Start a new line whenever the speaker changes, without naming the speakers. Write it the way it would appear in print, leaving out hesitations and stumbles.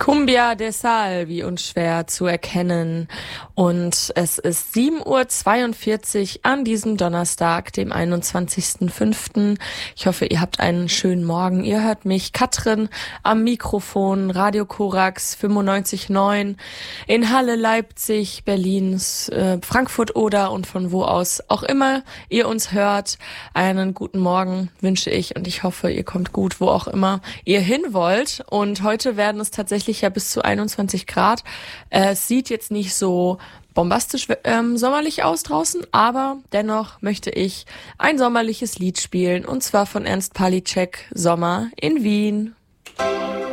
Cumbia de Sal, wie unschwer zu erkennen. Und es ist 7:42 Uhr an diesem Donnerstag, dem 21.05. Ich hoffe, ihr habt einen schönen Morgen. Ihr hört mich, Katrin, am Mikrofon, Radio Korax 95.9 in Halle, Leipzig, Berlin, Frankfurt oder und von wo aus auch immer ihr uns hört. Einen guten Morgen wünsche ich und ich hoffe, ihr kommt gut, wo auch immer ihr hin wollt. Und heute werden es tatsächlich ja bis zu 21 Grad. Es sieht jetzt nicht so bombastisch sommerlich aus draußen, aber dennoch möchte ich ein sommerliches Lied spielen und zwar von Ernst Pawlicek, Sommer in Wien.